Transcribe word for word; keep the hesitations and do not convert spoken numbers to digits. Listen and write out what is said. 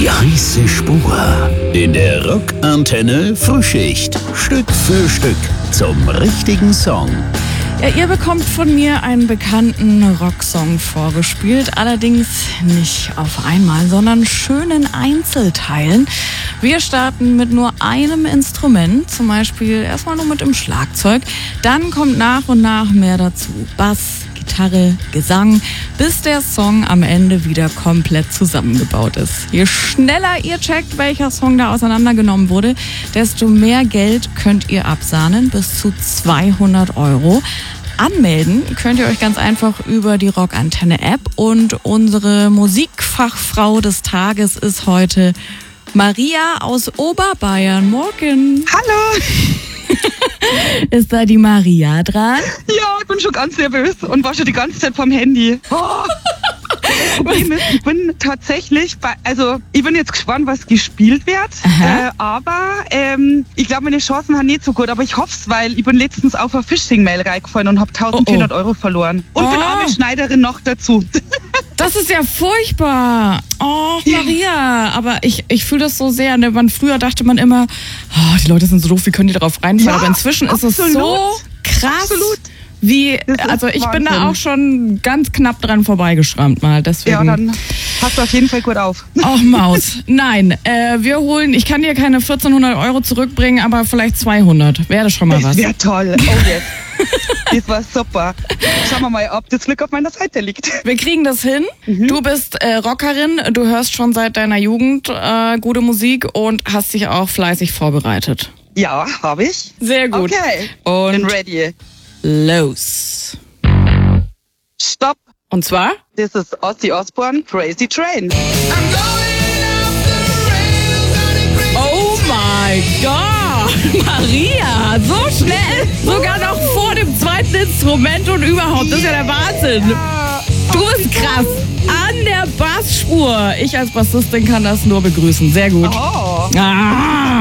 Die heiße Spur in der Rockantenne Frühschicht. Stück für Stück zum richtigen Song. Ja, ihr bekommt von mir einen bekannten Rocksong vorgespielt, allerdings nicht auf einmal, sondern schönen Einzelteilen. Wir starten mit nur einem Instrument, zum Beispiel erstmal nur mit dem Schlagzeug. Dann kommt nach und nach mehr dazu. Bass, Gitarre, Gesang, bis der Song am Ende wieder komplett zusammengebaut ist. Je schneller ihr checkt, welcher Song da auseinandergenommen wurde, desto mehr Geld könnt ihr absahnen, bis zu zweihundert Euro. Anmelden könnt ihr euch ganz einfach über die Rockantenne-App und unsere Musikfachfrau des Tages ist heute Maria aus Oberbayern. Morgen. Hallo. Ist da die Maria dran? Ja, ich bin schon ganz nervös und war schon die ganze Zeit vom Handy. Oh. Ich bin tatsächlich, bei, also ich bin jetzt gespannt, was gespielt wird, äh, aber ähm, ich glaube, meine Chancen haben nicht so gut, aber ich hoffe es, weil ich bin letztens auf eine Phishing-Mail reingefallen und habe eintausendvierhundert oh, oh. Euro verloren. Und oh. bin arme Schneiderin noch dazu. Das ist ja furchtbar. Oh, Maria. Aber ich, ich fühle das so sehr. Ne? Man, früher dachte man immer, oh, die Leute sind so doof, wie können die darauf reinfallen? Ja, aber inzwischen absolut. Ist es so krass. Absolut. Wie, also ich Wahnsinn. Bin da auch schon ganz knapp dran vorbeigeschrammt mal. Deswegen. Ja, dann passt auf jeden Fall gut auf. Ach, Maus. Nein, äh, wir holen, ich kann dir keine vierzehnhundert Euro zurückbringen, aber vielleicht zweihundert. Wäre das schon mal das was. Das wäre toll. Oh yes. Das war super. Schauen wir mal, ob das Glück auf meiner Seite liegt. Wir kriegen das hin. Mhm. Du bist äh, Rockerin, du hörst schon seit deiner Jugend äh, gute Musik und hast dich auch fleißig vorbereitet. Ja, habe ich. Sehr gut. Okay, und bin ready. Los. Stopp. Und zwar? Das ist Ozzy Osbourne, Crazy Train. Oh mein Gott, Maria, so schnell, sogar noch vor dem zweiten Instrument und überhaupt, das ist ja der Wahnsinn. Du bist krass, an der Bassspur. Ich als Bassistin kann das nur begrüßen, sehr gut. Oh. Ah.